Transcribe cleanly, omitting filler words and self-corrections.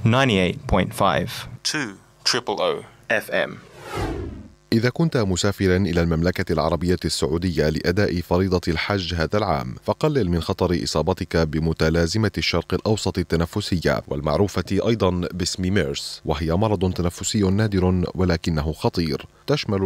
98.5 2 FM. إذا كنت مسافرا إلى المملكة العربية السعودية لأداء فريضة الحج هذا العام، فقلل من خطر إصابتك بمتلازمة الشرق الأوسط التنفسية، والمعروفة أيضا باسم ميرس، وهي مرض تنفسي نادر ولكنه خطير، تشمل